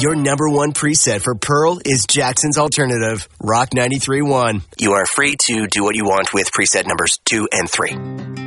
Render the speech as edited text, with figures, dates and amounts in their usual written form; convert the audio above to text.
Your number one preset for Pearl is Jackson's Alternative, Rock 93.1. You are free to do what you want with preset numbers 2 and 3.